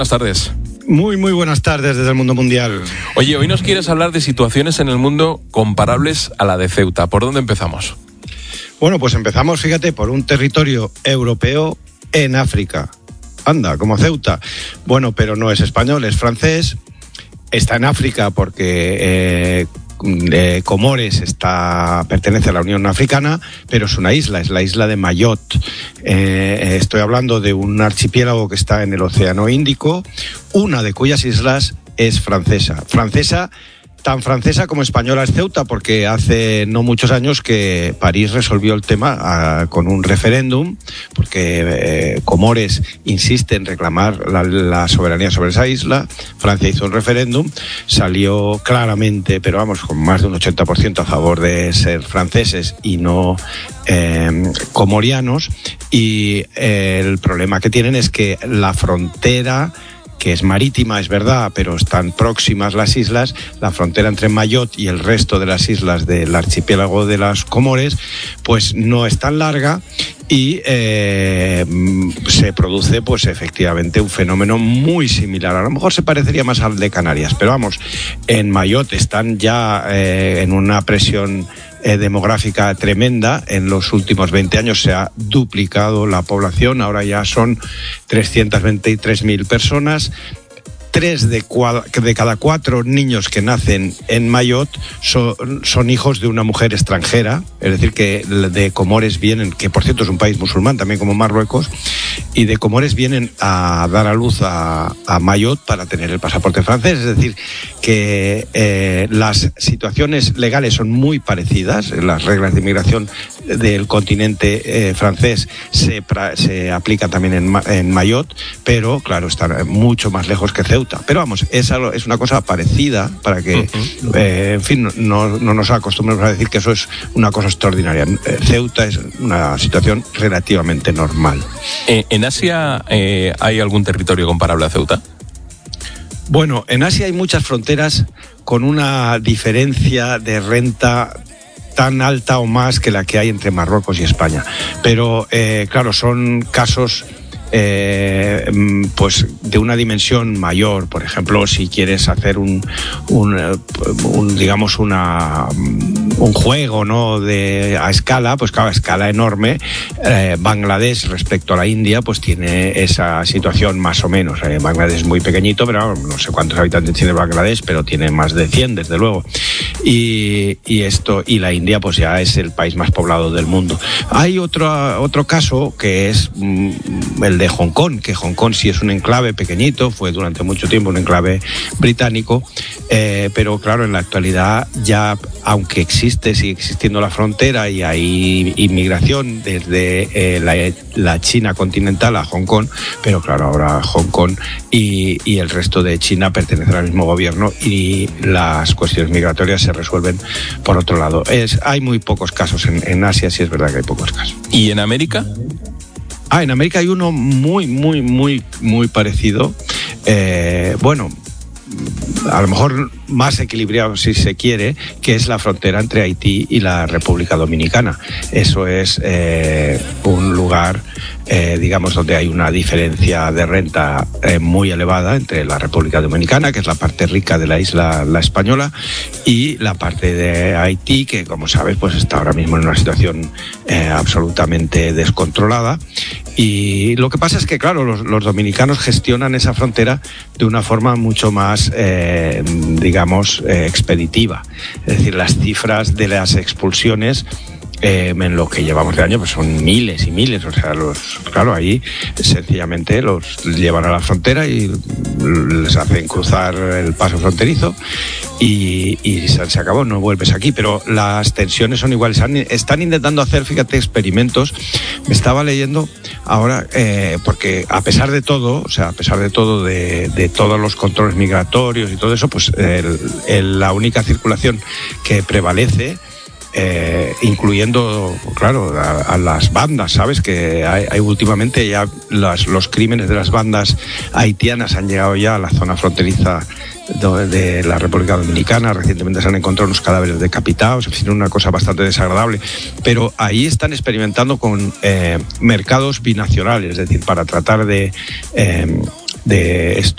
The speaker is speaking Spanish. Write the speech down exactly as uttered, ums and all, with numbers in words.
Buenas tardes. Muy, muy buenas tardes desde el mundo mundial. Oye, hoy nos quieres hablar de situaciones en el mundo comparables a la de Ceuta. ¿Por dónde empezamos? Bueno, pues empezamos, fíjate, por un territorio europeo en África. Anda, como Ceuta. Bueno, pero no es español, es francés. Está en África porque eh, eh, Comores está, pertenece a la Unión Africana, pero es una isla, es la isla de Mayotte. Eh, estoy hablando de un archipiélago que está en el Océano Índico, una de cuyas islas es francesa. Francesa, tan francesa como española es Ceuta, porque hace no muchos años que París resolvió el tema uh, con un referéndum, porque eh, Comores insiste en reclamar la, la soberanía sobre esa isla. Francia hizo un referéndum, salió claramente, pero vamos, con más de un ochenta por ciento a favor de ser franceses y no eh, comorianos, y eh, el problema que tienen es que la frontera, que es marítima, es verdad, pero están próximas las islas, la frontera entre Mayotte y el resto de las islas del archipiélago de las Comores, pues no es tan larga y eh, se produce pues efectivamente un fenómeno muy similar. A lo mejor se parecería más al de Canarias, pero vamos, en Mayotte están ya eh, en una presión Eh, demográfica tremenda. En los últimos veinte años se ha duplicado la población, ahora ya son trescientas veintitrés mil personas. Tres de, cua- de cada cuatro niños que nacen en Mayotte son, son hijos de una mujer extranjera, es decir, que de Comores vienen, que por cierto es un país musulmán también como Marruecos, y de Comores vienen a dar a luz a, a Mayotte para tener el pasaporte francés. Es decir, que eh, las situaciones legales son muy parecidas, las reglas de inmigración del continente eh, francés se, pra- se aplican también en, en Mayotte, pero claro, están mucho más lejos que Ceuta. Pero vamos, es, algo, es una cosa parecida para que, uh-huh. eh, en fin, no, no nos acostumbremos a decir que eso es una cosa extraordinaria. Ceuta es una situación relativamente normal. Eh, ¿En Asia eh, hay algún territorio comparable a Ceuta? Bueno, en Asia hay muchas fronteras con una diferencia de renta tan alta o más que la que hay entre Marruecos y España. Pero, eh, claro, son casos Eh, pues de una dimensión mayor. Por ejemplo, si quieres hacer un, un, un digamos una un juego, ¿no?, de a escala, pues claro, a escala enorme, eh, Bangladesh respecto a la India pues tiene esa situación más o menos. eh, Bangladesh es muy pequeñito, pero no sé cuántos habitantes tiene Bangladesh, pero tiene más de cien desde luego, y, y esto y la India pues ya es el país más poblado del mundo. Hay otro, otro caso que es mm, el de Hong Kong, que Hong Kong sí es un enclave pequeñito, fue durante mucho tiempo un enclave británico, eh, pero claro, en la actualidad ya, aunque existe, sigue existiendo la frontera y hay inmigración desde eh, la, la China continental a Hong Kong, pero claro, ahora Hong Kong y, y el resto de China pertenecen al mismo gobierno y las cuestiones migratorias se resuelven por otro lado. Es, hay muy pocos casos en, en Asia, sí es verdad que hay pocos casos. ¿Y en América? Ah, en América hay uno muy, muy, muy, muy parecido. Eh, bueno, a lo mejor más equilibrado si se quiere, que es la frontera entre Haití y la República Dominicana. Eso es eh, un lugar, eh, digamos, donde hay una diferencia de renta eh, muy elevada entre la República Dominicana, que es la parte rica de la isla La Española, y la parte de Haití, que como sabes, pues está ahora mismo en una situación eh, absolutamente descontrolada. Y lo que pasa es que, claro, los, los dominicanos gestionan esa frontera de una forma mucho más, eh, digamos, eh, expeditiva. Es decir, las cifras de las expulsiones Eh, en lo que llevamos de año pues son miles y miles, o sea, los, claro, ahí sencillamente los llevan a la frontera y les hacen cruzar el paso fronterizo y, y se, se acabó, no vuelves aquí. Pero las tensiones son iguales. Están intentando hacer, fíjate, experimentos. Me estaba leyendo ahora, eh, porque a pesar de todo, o sea, a pesar de todo, de, de todos los controles migratorios y todo eso, pues el, el, la única circulación que prevalece, Eh, incluyendo, claro, a, a las bandas, ¿sabes? Que hay, hay últimamente ya las, los crímenes de las bandas haitianas han llegado ya a la zona fronteriza de, de la República Dominicana. Recientemente se han encontrado unos cadáveres decapitados, en fin, una cosa bastante desagradable. Pero ahí están experimentando con eh, mercados binacionales, es decir, para tratar de... Eh, de esto